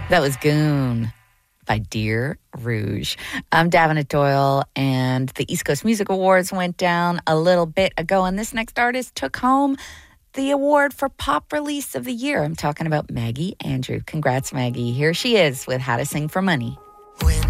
That was Goon by Dear Rouge. I'm Davenant Doyle, and the East Coast Music Awards went down a little bit ago, and this next artist took home the award for Pop Release of the Year. I'm talking about Maggie Andrew. Congrats, Maggie. Here she is with How to Sing for Money.